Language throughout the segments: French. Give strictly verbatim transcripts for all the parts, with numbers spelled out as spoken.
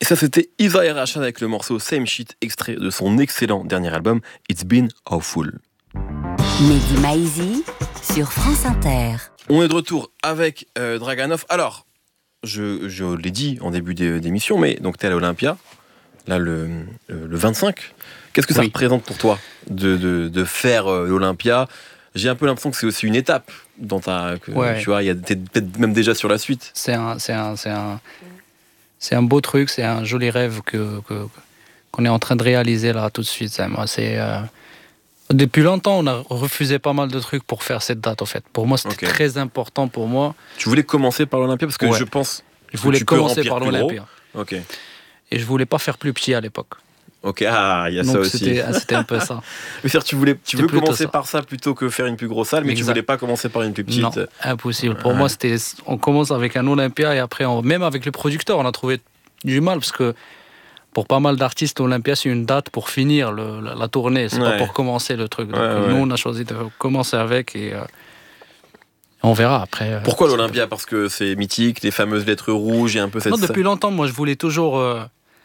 Et ça, c'était Isa et Rachad avec le morceau Same Shit, extrait de son excellent dernier album It's Been Awful. Mehdi Maizi sur France Inter. On est de retour avec euh, Draganov. Alors, je, je l'ai dit en début d'émission, mais donc t'es à l'Olympia, là le, le vingt-cinq. Qu'est-ce que ça oui. représente pour toi de, de, de faire euh, l'Olympia ? J'ai un peu l'impression que c'est aussi une étape dans ta, que, ouais. tu vois, il y a t'es peut-être même déjà sur la suite. C'est un, c'est un, c'est un, c'est un beau truc, c'est un joli rêve que, que qu'on est en train de réaliser là tout de suite. Ça, moi, c'est euh, depuis longtemps, on a refusé pas mal de trucs pour faire cette date. En fait, pour moi, c'était okay. très important pour moi. Tu voulais commencer par l'Olympia parce que ouais. je pense. Je voulais commencer par l'Olympia. Ok. Et je voulais pas faire plus petit à l'époque. Ok, ah, il y a Donc ça aussi. C'était, c'était un peu ça. Mais c'est-à-dire, tu voulais, tu veux commencer ça. par ça plutôt que faire une plus grosse salle, mais exact. Tu voulais pas commencer par une plus petite. Non, impossible. Pour ouais. moi, c'était, on commence avec un Olympia et après, on, même avec le producteur, on a trouvé du mal parce que pour pas mal d'artistes, Olympia, c'est une date pour finir le, la, la tournée, c'est ouais. pas pour commencer le truc. Donc, ouais, ouais. nous, on a choisi de commencer avec et euh, on verra après. Pourquoi l'Olympia ? Parce que c'est mythique, les fameuses lettres rouges et un peu cette. Non, depuis longtemps, moi, je voulais toujours. Euh,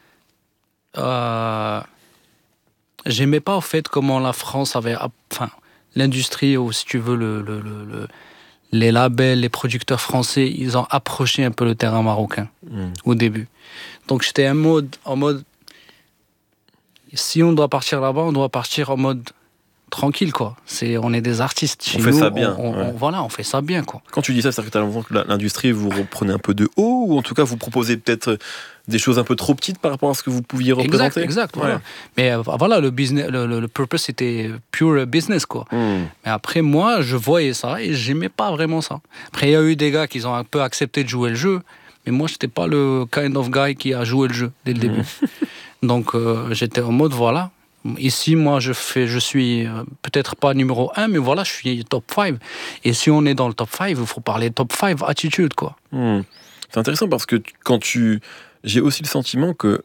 Euh, j'aimais pas au fait comment la France avait, enfin, l'industrie ou si tu veux le, le, le, le, les labels, les producteurs français, ils ont approché un peu le terrain marocain mmh. au début. Donc j'étais en mode, en mode, si on doit partir là-bas, on doit partir en mode tranquille quoi. C'est, on est des artistes. Chez on fait nous, ça bien. On, on, ouais. on, voilà, on fait ça bien quoi. Quand tu dis ça, c'est que tu as l'impression que l'industrie vous reprenez un peu de haut ou en tout cas vous proposez peut-être des choses un peu trop petites par rapport à ce que vous pouviez représenter. Exact, exact. Ouais. Voilà. Mais euh, voilà, le business, le, le, le purpose c'était pure business quoi. Mm. Mais après moi, je voyais ça et j'aimais pas vraiment ça. Après il y a eu des gars qui ont un peu accepté de jouer le jeu, mais moi j'étais pas le kind of guy qui a joué le jeu dès le mm. début. Donc euh, j'étais en mode voilà. Ici, moi, je fais, je suis euh, peut-être pas numéro un, mais voilà, je suis top cinq. Et si on est dans le top cinq, il faut parler top cinq attitude, quoi. Mmh. C'est intéressant parce que quand tu... J'ai aussi le sentiment que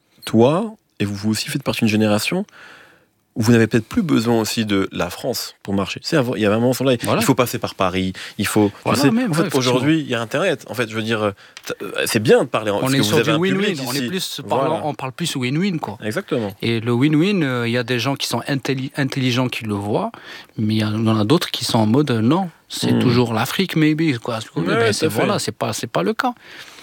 toi, et vous, vous aussi faites partie d'une génération où vous n'avez peut-être plus besoin aussi de la France pour marcher. Tu sais, il y a vraiment ce là voilà. Il faut passer par Paris, il faut... Voilà, sais, même, en fait, ouais, aujourd'hui, il y a Internet. En fait, je veux dire, c'est bien de parler en on est sur du win-win, on, est plus voilà. parlant, on parle plus win-win, quoi. Exactement. Et le win-win, il euh, y a des gens qui sont intelli- intelligents qui le voient, mais il y en a d'autres qui sont en mode, euh, non, c'est mmh. toujours l'Afrique, maybe, quoi. Ouais, ben, c'est, voilà, c'est pas, c'est pas le cas.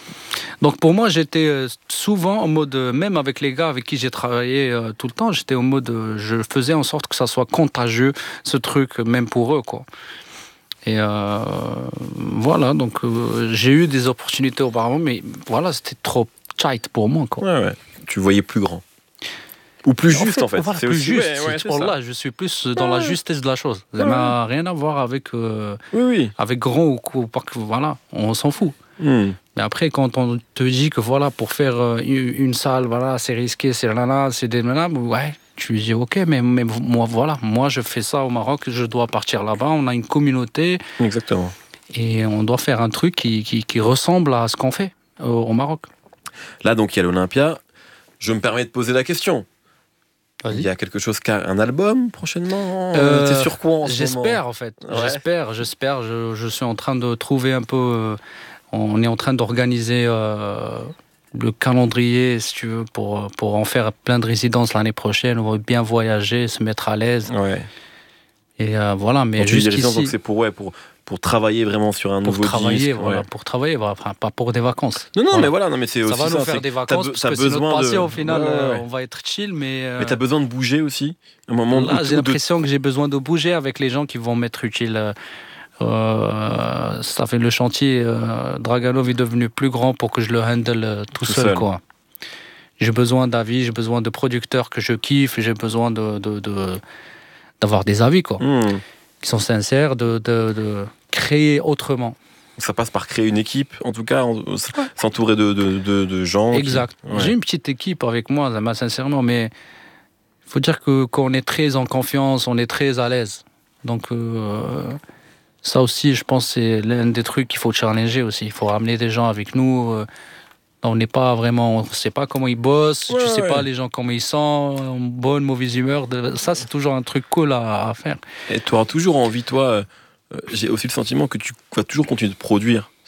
Donc pour moi, j'étais souvent en mode, même avec les gars avec qui j'ai travaillé euh, tout le temps, j'étais en mode, euh, je faisais en sorte que ça soit contagieux, ce truc, même pour eux, quoi. Et euh, voilà, donc euh, j'ai eu des opportunités auparavant, mais voilà, c'était trop tight pour moi, quoi. Ouais, ouais. Tu voyais plus grand. Ou plus en juste, fait, en fait. Voilà, c'est plus aussi, juste. ouais, ouais, c'est là, je suis plus dans ouais. la justesse de la chose. Ça ouais. n'a rien à voir avec, euh, oui, oui. avec grand ou, ou pas. Voilà, on s'en fout. Mm. Mais après, quand on te dit que voilà, pour faire une salle, voilà, c'est risqué, c'est là, là, c'est des là, ouais, tu dis ok, mais, mais moi, voilà, moi je fais ça au Maroc, je dois partir là-bas, on a une communauté. Exactement. Et on doit faire un truc qui, qui, qui ressemble à ce qu'on fait au, au Maroc. Là, donc, il y a l'Olympia. Je me permets de poser la question. Vas-y. Il y a quelque chose, un album prochainement euh, T'es sur quoi en ce J'espère, moment en fait. Ouais. J'espère, j'espère. Je, je suis en train de trouver un peu... Euh, on est en train d'organiser euh, le calendrier, si tu veux, pour, pour en faire plein de résidences l'année prochaine. On va bien voyager, se mettre à l'aise. Ouais. Et euh, voilà, mais donc, jusqu'ici... Donc c'est pour, ouais, pour, pour travailler vraiment sur un pour nouveau travailler, disque. Voilà, ouais. Pour travailler, voilà, enfin, pas pour des vacances. Non, non, voilà. mais voilà, non, mais c'est ça aussi va ça. nous faire c'est des vacances, be- parce que c'est notre passion, de... au final, ouais, ouais, ouais. on va être chill, mais... Euh... Mais t'as besoin de bouger aussi un moment Là, où, j'ai l'impression de... que j'ai besoin de bouger avec les gens qui vont m'être utiles. Euh, ça fait le chantier. Euh, Draganov est devenu plus grand pour que je le handle euh, tout, tout seul, seul. Quoi. J'ai besoin d'avis, j'ai besoin de producteurs que je kiffe, j'ai besoin de, de, de, d'avoir des avis, quoi, mmh. qui sont sincères, de, de, de créer autrement. Ça passe par créer une équipe, en tout cas, s'entourer de, de, de, de gens. Exact. Qui... Ouais. J'ai une petite équipe avec moi, sincèrement, mais il faut dire que quand on est très en confiance, on est très à l'aise. Donc, euh, ça aussi, je pense, c'est l'un des trucs qu'il faut challenger aussi. Il faut ramener des gens avec nous. Euh, on n'est pas vraiment... On ne sait pas comment ils bossent, ouais, tu ne sais ouais. pas les gens comment ils sont, en bonne, mauvaise humeur. De, ça, c'est toujours un truc cool à, à faire. Et tu auras toujours envie, toi... Euh, j'ai aussi le sentiment que tu vas toujours continuer de produire.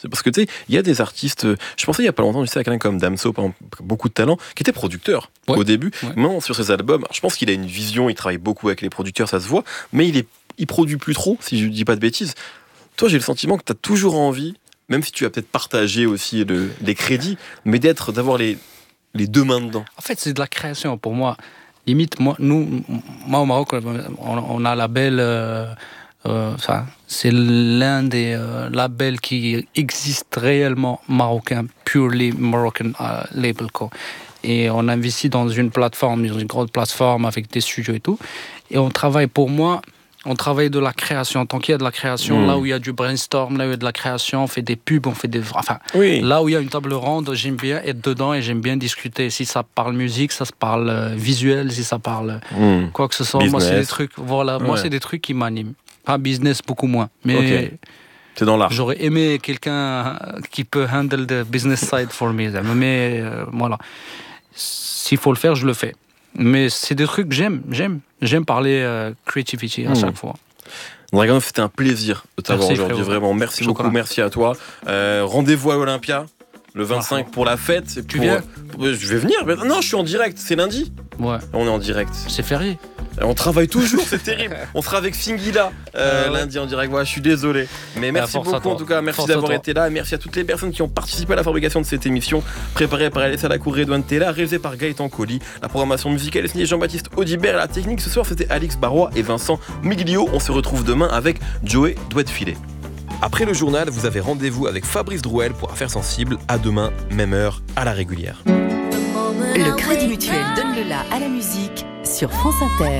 C'est parce que tu sais, il y a des artistes. Je pensais il y a pas longtemps, tu sais, à quelqu'un comme Damso, par exemple, beaucoup de talent, qui était producteur ouais. au début. Ouais. Maintenant, sur ses albums, je pense qu'il a une vision, il travaille beaucoup avec les producteurs, ça se voit, mais il est, il produit plus trop, si je dis pas de bêtises. Toi, j'ai le sentiment que tu as toujours envie, même si tu as peut-être partagé aussi le, les crédits, mais d'être, d'avoir les, les deux mains dedans. En fait, c'est de la création pour moi. Limite, moi, nous, moi au Maroc, on, on a un label. Euh, Euh, ça, c'est l'un des euh, labels qui existe réellement marocain, purely Moroccan uh, label quoi. Et on investit dans une plateforme, dans une grande plateforme avec des studios et tout. Et on travaille, pour moi, on travaille de la création. Tant qu'il y a de la création, mmh. là où il y a du brainstorm, là où il y a de la création, on fait des pubs, on fait des, enfin, oui. là où il y a une table ronde, j'aime bien être dedans et j'aime bien discuter. Si ça parle musique, ça se parle euh, visuel, si ça parle mmh. quoi que ce soit. Business. Moi, c'est des trucs, voilà, ouais. moi, c'est des trucs qui m'animent. Pas business, beaucoup moins. Mais okay. C'est dans l'art. J'aurais aimé quelqu'un qui peut handle the business side for me. Mais euh, voilà. S'il faut le faire, je le fais. Mais c'est des trucs que j'aime. J'aime, j'aime parler euh, creativity à mmh. chaque fois. Draganov, c'était un plaisir de t'avoir merci, aujourd'hui. Frérot. Vraiment, merci beaucoup. Merci à toi. Euh, rendez-vous à Olympia le vingt-cinq pour la fête. Tu pour... viens Je vais venir. Mais... Non, je suis en direct. C'est lundi. Ouais. On est en direct. C'est férié. On travaille toujours, c'est terrible. On sera avec Fingila euh, euh, lundi en direct. Voilà, je suis désolé. Mais merci beaucoup en tout cas. Merci force d'avoir été là. Merci à toutes les personnes qui ont participé à la fabrication de cette émission. Préparée par Alessa Lacour et Edouane Tella. Réalisée par Gaëtan Colli. La programmation musicale est signée Jean-Baptiste Audibert. La technique ce soir, c'était Alix Barrois et Vincent Miglio. On se retrouve demain avec Joey Douet-Filet. Après le journal, vous avez rendez-vous avec Fabrice Drouel pour Affaires Sensibles. À demain, même heure, à la régulière. Le Crédit Mutuel donne le la à la musique sur France Inter.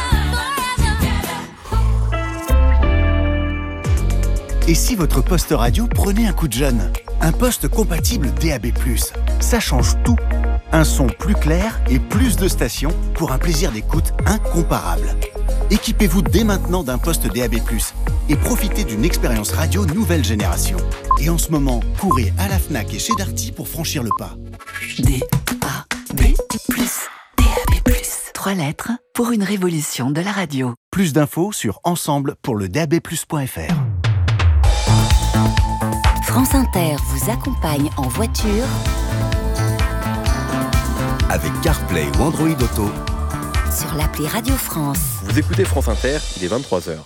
Et si votre poste radio prenait un coup de jeune ? Un poste compatible D A B plus, ça change tout. Un son plus clair et plus de stations pour un plaisir d'écoute incomparable. Équipez-vous dès maintenant d'un poste D A B plus et profitez d'une expérience radio nouvelle génération. Et en ce moment, courez à la Fnac et chez Darty pour franchir le pas. D A B plus, D A B plus. Trois lettres pour une révolution de la radio. Plus d'infos sur ensemble pour le D A B plus point F R. France Inter vous accompagne en voiture avec CarPlay ou Android Auto sur l'appli Radio France. Vous écoutez France Inter, il est vingt-trois heures.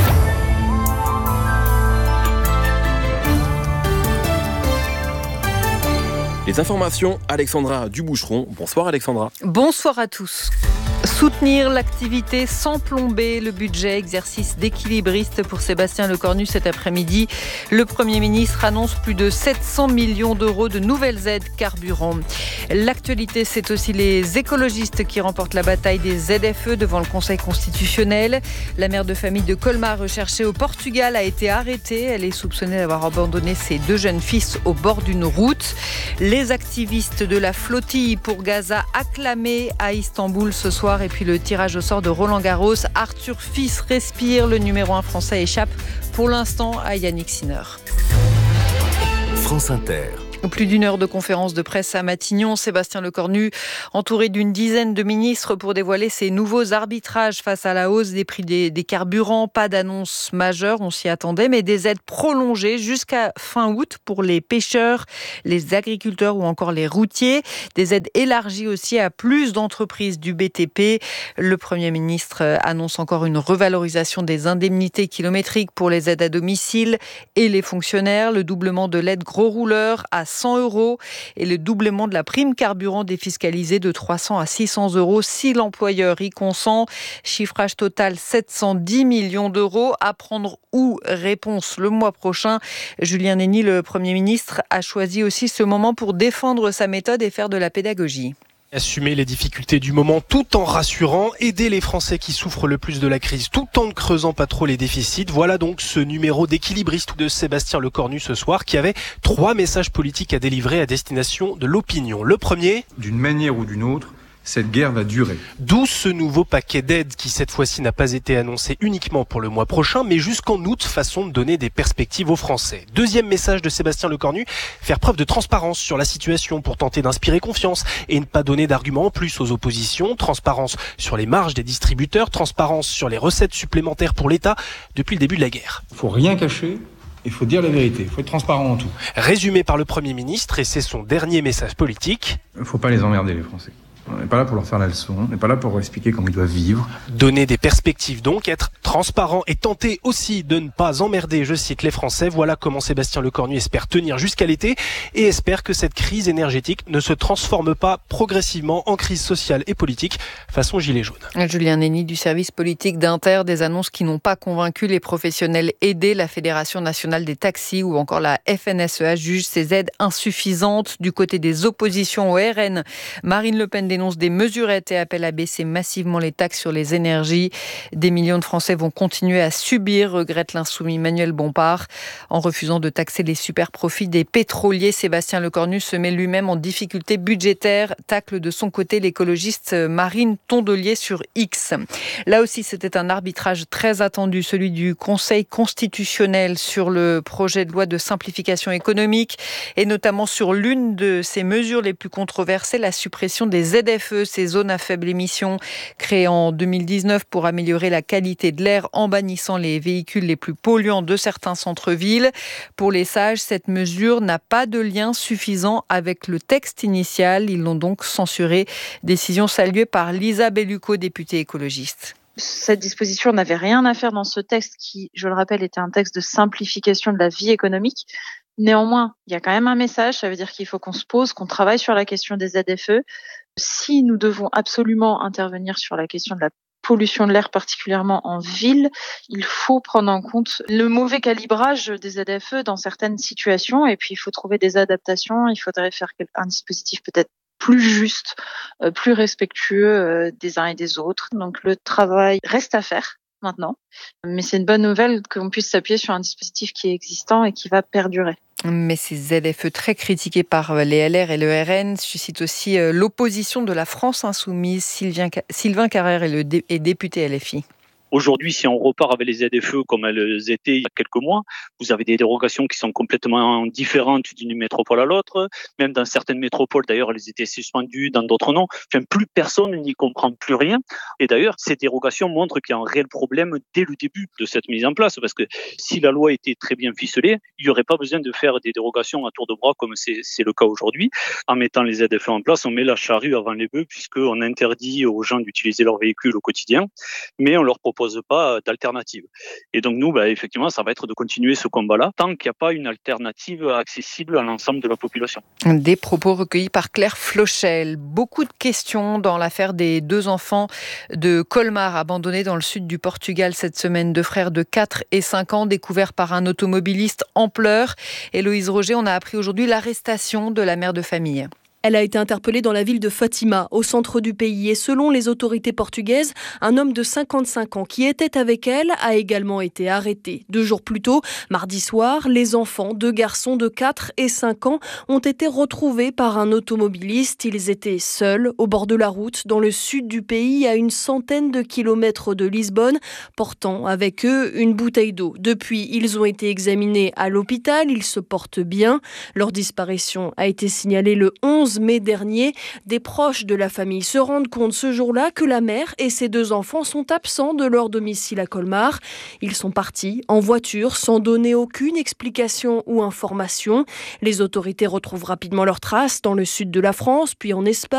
Les informations, Alexandra Duboucheron. Bonsoir Alexandra. Bonsoir à tous. Soutenir l'activité sans plomber le budget, exercice d'équilibriste pour Sébastien Lecornu cet après-midi. Le Premier ministre annonce plus de sept cents millions d'euros de nouvelles aides carburant. L'actualité, c'est aussi les écologistes qui remportent la bataille des Z F E devant le Conseil constitutionnel. La mère de famille de Colmar, recherchée au Portugal, a été arrêtée. Elle est soupçonnée d'avoir abandonné ses deux jeunes fils au bord d'une route. Les activistes de la flottille pour Gaza acclamés à Istanbul ce soir. Et puis le tirage au sort de Roland Garros. Arthur Fils respire. Le numéro un français échappe pour l'instant à Yannick Sinner. France Inter. Plus d'une heure de conférence de presse à Matignon. Sébastien Lecornu, entouré d'une dizaine de ministres pour dévoiler ses nouveaux arbitrages face à la hausse des prix des, des carburants. Pas d'annonce majeure, on s'y attendait, mais des aides prolongées jusqu'à fin août pour les pêcheurs, les agriculteurs ou encore les routiers. Des aides élargies aussi à plus d'entreprises du B T P. Le Premier ministre annonce encore une revalorisation des indemnités kilométriques pour les aides à domicile et les fonctionnaires. Le doublement de l'aide gros rouleur à cent euros et le doublement de la prime carburant défiscalisée de trois cents à six cents euros si l'employeur y consent. Chiffrage total sept cent dix millions d'euros. À prendre où ? Réponse le mois prochain. Julien Nény, le Premier ministre, a choisi aussi ce moment pour défendre sa méthode et faire de la pédagogie. Assumer les difficultés du moment tout en rassurant, aider les Français qui souffrent le plus de la crise tout en ne creusant pas trop les déficits. Voilà donc ce numéro d'équilibriste de Sébastien Lecornu ce soir qui avait trois messages politiques à délivrer à destination de l'opinion. Le premier, d'une manière ou d'une autre, cette guerre va durer. D'où ce nouveau paquet d'aides qui cette fois-ci n'a pas été annoncé uniquement pour le mois prochain, mais jusqu'en août, façon de donner des perspectives aux Français. Deuxième message de Sébastien Lecornu, faire preuve de transparence sur la situation pour tenter d'inspirer confiance et ne pas donner d'arguments en plus aux oppositions. Transparence sur les marges des distributeurs, transparence sur les recettes supplémentaires pour l'État depuis le début de la guerre. Il ne faut rien cacher Il faut dire la vérité, il faut être transparent en tout. Résumé par le Premier ministre, et c'est son dernier message politique. Il ne faut pas les emmerder, les Français. On n'est pas là pour leur faire la leçon, on n'est pas là pour leur expliquer comment ils doivent vivre. Donner des perspectives donc, être transparent et tenter aussi de ne pas emmerder, je cite, les Français. Voilà comment Sébastien Lecornu espère tenir jusqu'à l'été et espère que cette crise énergétique ne se transforme pas progressivement en crise sociale et politique façon gilet jaune. Julien Nény du service politique d'Inter, des annonces qui n'ont pas convaincu les professionnels aidés. La Fédération nationale des taxis ou encore la F N S E A jugent ces aides insuffisantes. Du côté des oppositions au R N, Marine Le Pen dénonce des mesurettes et appelle à baisser massivement les taxes sur les énergies. Des millions de Français vont continuer à subir, regrette l'insoumis Manuel Bompard. En refusant de taxer les super profits des pétroliers, Sébastien Lecornu se met lui-même en difficulté budgétaire. Tacle de son côté l'écologiste Marine Tondelier sur X. Là aussi, c'était un arbitrage très attendu, celui du Conseil constitutionnel sur le projet de loi de simplification économique et notamment sur l'une de ses mesures les plus controversées, la suppression des Z F E, ces zones à faible émission créées en deux mille dix-neuf pour améliorer la qualité de l'air en bannissant les véhicules les plus polluants de certains centres-villes. Pour les sages, cette mesure n'a pas de lien suffisant avec le texte initial. Ils l'ont donc censurée. Décision saluée par Lisa Bellucco, députée écologiste. Cette disposition n'avait rien à faire dans ce texte qui, je le rappelle, était un texte de simplification de la vie économique. Néanmoins, il y a quand même un message, ça veut dire qu'il faut qu'on se pose, qu'on travaille sur la question des Z F E. Si nous devons absolument intervenir sur la question de la pollution de l'air, particulièrement en ville, il faut prendre en compte le mauvais calibrage des Z F E dans certaines situations et puis il faut trouver des adaptations, il faudrait faire un dispositif peut-être plus juste, plus respectueux des uns et des autres. Donc le travail reste à faire maintenant, mais c'est une bonne nouvelle qu'on puisse s'appuyer sur un dispositif qui est existant et qui va perdurer. Mais ces Z F E très critiqués par les L R et le R N suscitent aussi l'opposition de la France insoumise. Sylvain, Sylvain Carrère est, le dé, est député L F I. Aujourd'hui, si on repart avec les Z F E comme elles étaient il y a quelques mois, vous avez des dérogations qui sont complètement différentes d'une métropole à l'autre. Même dans certaines métropoles, d'ailleurs, elles étaient suspendues, dans d'autres non. Enfin, plus personne n'y comprend plus rien. Et d'ailleurs, ces dérogations montrent qu'il y a un réel problème dès le début de cette mise en place. Parce que si la loi était très bien ficelée, il n'y aurait pas besoin de faire des dérogations à tour de bras comme c'est, c'est le cas aujourd'hui. En mettant les Z F E en place, on met la charrue avant les bœufs puisqu'on interdit aux gens d'utiliser leur véhicule au quotidien, mais on leur propose propose pas d'alternative. Et donc nous, bah, effectivement, ça va être de continuer ce combat-là tant qu'il n'y a pas une alternative accessible à l'ensemble de la population. Des propos recueillis par Claire Flochel. Beaucoup de questions dans l'affaire des deux enfants de Colmar abandonnés dans le sud du Portugal cette semaine. Deux frères de quatre et cinq ans découverts par un automobiliste en pleurs. Héloïse Roger, on a appris aujourd'hui l'arrestation de la mère de famille. Elle a été interpellée dans la ville de Fatima, au centre du pays. Et selon les autorités portugaises, un homme de cinquante-cinq ans qui était avec elle a également été arrêté. Deux jours plus tôt, mardi soir, les enfants, deux garçons de quatre et cinq ans, ont été retrouvés par un automobiliste. Ils étaient seuls, au bord de la route, dans le sud du pays, à une centaine de kilomètres de Lisbonne, portant avec eux une bouteille d'eau. Depuis, ils ont été examinés à l'hôpital. Ils se portent bien. Leur disparition a été signalée le onze mai dernier. Des proches de la famille se rendent compte ce jour-là que la mère et ses deux enfants sont absents de leur domicile à Colmar. Ils sont partis en voiture sans donner aucune explication ou information. Les autorités retrouvent rapidement leurs traces dans le sud de la France, puis en Espagne.